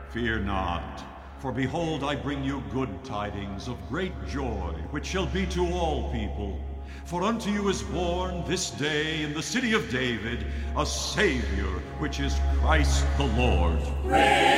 Fear not, for behold, I bring you good tidings of great joy, which shall be to all people. For unto you is born this day in the city of David a Savior, which is Christ the Lord.